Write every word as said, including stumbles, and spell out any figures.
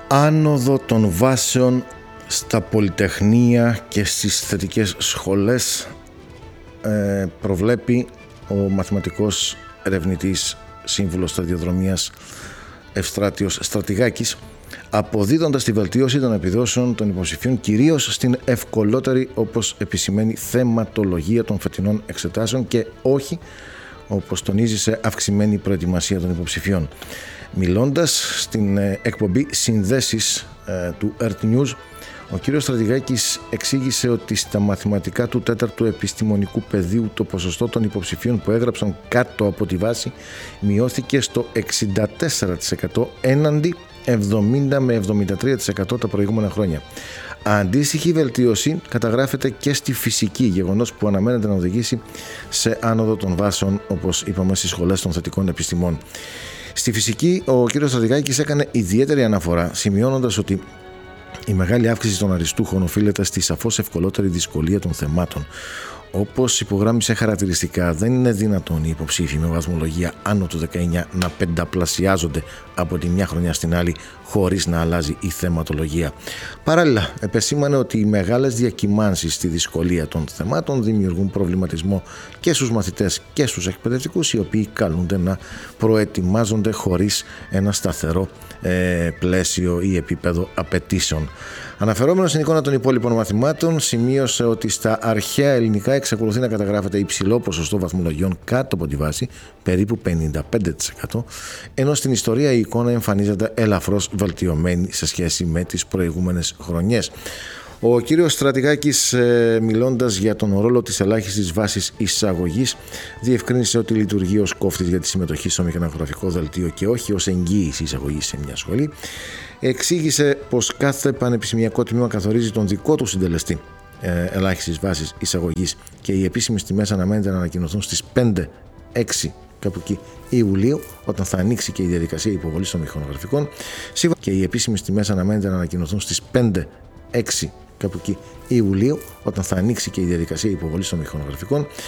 άνοδο των βάσεων στα πολυτεχνία και στις θετικές σχολές ε, προβλέπει ο μαθηματικός ερευνητής σύμβουλος σταδιοδρομίας Ευστράτιος Στρατηγάκης, αποδίδοντας τη βελτίωση των επιδόσεων των υποψηφίων κυρίως στην ευκολότερη, όπως επισημαίνει, θεματολογία των φετινών εξετάσεων και όχι, όπως τονίζει, σε αυξημένη προετοιμασία των υποψηφίων. Μιλώντας στην εκπομπή Συνδέσεις ε, του Earth News, ο κύριος Στρατηγάκης εξήγησε ότι στα μαθηματικά του τέταρτου επιστημονικού πεδίου το ποσοστό των υποψηφίων που έγραψαν κάτω από τη βάση μειώθηκε στο εξήντα τέσσερα τοις εκατό έναντι εβδομήντα με εβδομήντα τρία τοις εκατό τα προηγούμενα χρόνια. Αντίστοιχη βελτίωση καταγράφεται και στη φυσική, γεγονός που αναμένεται να οδηγήσει σε άνοδο των βάσεων, όπως είπαμε, στις σχολές των θετικών επιστημών. Στη φυσική, ο κ. Στρατηγάκης έκανε ιδιαίτερη αναφορά, σημειώνοντας ότι η μεγάλη αύξηση των αριστούχων οφείλεται στη σαφώς ευκολότερη δυσκολία των θεμάτων. Όπως υπογράμμισε χαρακτηριστικά, δεν είναι δυνατόν οι υποψήφοι με βαθμολογία άνω του δεκαεννιά να πενταπλασιάζονται από τη μια χρονιά στην άλλη χωρίς να αλλάζει η θεματολογία. Παράλληλα, επεσήμανε ότι οι μεγάλες διακυμάνσεις στη δυσκολία των θεμάτων δημιουργούν προβληματισμό και στους μαθητές και στους εκπαιδευτικούς, οι οποίοι καλούνται να προετοιμάζονται χωρίς ένα σταθερό ε, πλαίσιο ή επίπεδο απαιτήσεων. Αναφερόμενο στην εικόνα των υπόλοιπων μαθημάτων, σημείωσε ότι στα αρχαία ελληνικά εξακολουθεί να καταγράφεται υψηλό ποσοστό βαθμολογιών κάτω από τη βάση, περίπου πενήντα πέντε τοις εκατό, ενώ στην ιστορία η εικόνα εμφανίζεται ελαφρώς βελτιωμένη σε σχέση με τις προηγούμενες χρονιές. Ο κύριος Στρατηγάκης, μιλώντας για τον ρόλο της ελάχιστης βάσης εισαγωγής, διευκρίνησε ότι λειτουργεί ως κόφτης για τη συμμετοχή στο μηχανογραφικό δελτίο και όχι ως εγγύηση εισαγωγής σε μια σχολή. Εξήγησε πως κάθε πανεπιστημιακό τμήμα καθορίζει τον δικό του συντελεστή ε, ελάχιστης βάσης εισαγωγής και οι επίσημες τιμές αναμένεται να ανακοινωθούν στις πέντε έξι κάπου εκεί Ιουλίου, όταν θα ανοίξει και η διαδικασία υποβολής των μηχανογραφικών. Και οι επίσημες τιμές αναμένεται να ανακοινωθούν στις πέντε έξι κάπου εκεί Ιουλίου, όταν θα ανοίξει και η διαδικασία υποβολής των μηχανογραφικών.